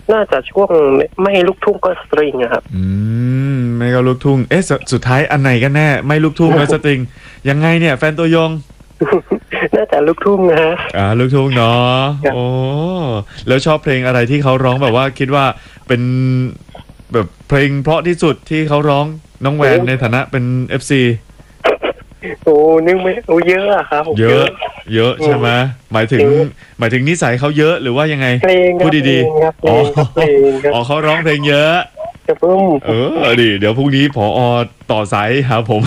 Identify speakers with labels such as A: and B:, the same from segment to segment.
A: น่าจะช่วงไม่ลูกทุ่งก็สตริงครับ
B: ไม่ก็ลูกทุ่งสุดท้ายอันไหนกันแน่ไม่ลูกทุ่งก็สตริงยังไงเนี่ยแฟนตัวยง
A: น่าจะลูกทุ่งนะฮะ
B: ลูกทุ่งเนาะโอ้แล้วชอบเพลงอะไรที่เขาร้องแบบว่าคิดว่าเป็นแบบเพลงเพราะที่สุดที่เขาร้องน้องแวนในฐานะเป็น FC
A: โอ้นึกไม่เยอะอะครับ
B: เยอะใช่ไหมหมายถึงนิสัยเขาเยอะหรือว่ายังไงพูดดี
A: ๆ
B: อ๋อเขาร้องเพลงเยอะดิเดี๋ยวพรุ่งนี้ผอ.ต่อสายหาผม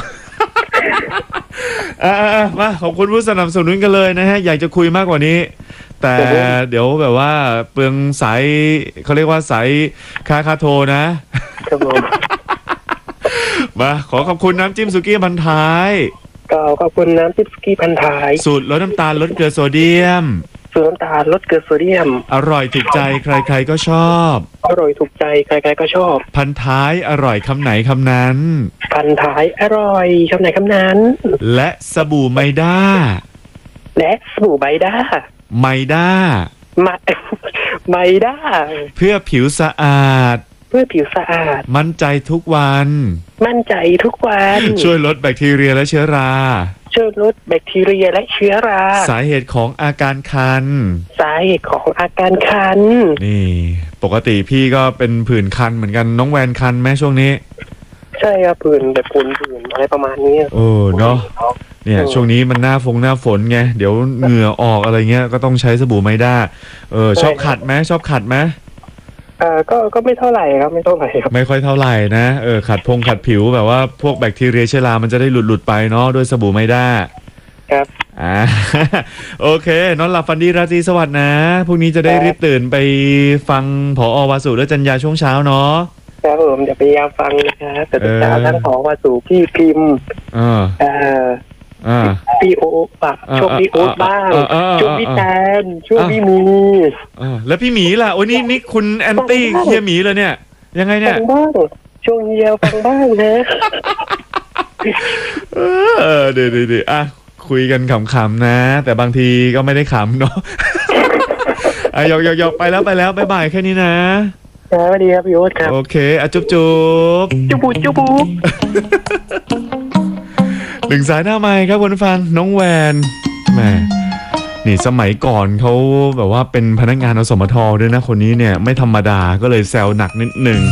B: มาขอบคุณผู้สนับสนุนกันเลยนะฮะอยากจะคุยมากกว่านี้แต่เดี๋ยวแบบว่าเปลืองสายเขาเรียกว่าสายคาโทนะครับผมมาขอขอบคุณน้ำจิ้มสุกี้พันท้าย
A: ขอบคุณน้ำจิ้มสุกี้พันท้าย
B: สูตรลดน้ำตาลลดเกลือโซเดียม
A: สูตรน้ำตาลลดเกลือโซเดียม
B: อร่อยถูกใจใครๆก็ชอบ
A: อร่อยถูกใจใครๆก็ชอบ
B: พันท้ายอร่อยคำไหนคำนั้น
A: พันท้ายอร่อยคำไหนคำนั้น
B: และสบู่ไมด้า
A: ไมด้า
B: เพื่อผิวสะอาดมั่นใจทุกวันช่วยลดแบคทีเรียและเชื้อราสาเหตุของอาการคันนี่ปกติพี่ก็เป็นผื่นคันเหมือนกันน้องแวนคันไหมช่วงนี้
A: ใช่ครับผื่นแบบผื่นอะไรประมาณนี้
B: เนาะเนี่ยช่วงนี้มันหน้าฝนไงเดี๋ยวเหงื่อออกอะไรเงี้ยก็ต้องใช้สบู่ไมด้าชอบขัดไหม
A: ก็ไม่เท่าไหร่ครับไม่
B: ค่อยเท่าไหร่นะขัดผิวแบบว่าพวกแบคทีเรียเชื้อรามันจะได้หลุดไปเนาะด้วยสบู่ไมด้า
A: ครับ
B: โอเคนอนหลับฝันดีราตรีสวัสดิ์นะพรุ่งนี้จะได้รีบตื่นไปฟังผอ.วาสุและจัญญาช่วงเช้าเนาะ
A: ครับผมเดี๋ยวพยายามฟังนะครับแต่เช้าทั้งผอ.วาสุพี่พิมพ์พี่โอ๊ตช่วงพี่โอ๊ตบ้างช่วงพี่แทนช่วงพี่มี
B: แล้วพี่หมีล่ะโอ้ยนี่คุณแอนตี้เฮียหมีเลยเนี่ยยังไงเนี่ย
A: ฟังบ้างช่วงเยียวฟังบ้างนะ
B: เดี๋ยวคุยกันขำๆนะแต่บางทีก็ไม่ได้ขำเนาะยกไปแล้วบ๊ายบายแค่นี้นะ
A: สวัสดีครับพี่โอ๊ตครับ
B: โอเคจุ๊บหนึ่งสายหน้าไมค์ครับคุณฟังน้องแวนแหมนี่สมัยก่อนเขาแบบว่าเป็นพนักงานอสมทด้วยนะคนนี้เนี่ยไม่ธรรมดาก็เลยแซวหนักนิดหนึ่ง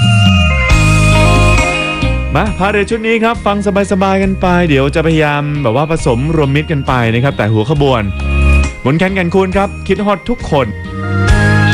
B: มาพาเรทชุดนี้ครับฟังสบายๆกันไปเดี๋ยวจะพยายามแบบว่าผสมรวมมิตรกันไปนะครับแต่หัวขบวนหมุนแคนกันคูณครับคิดฮอตทุกคน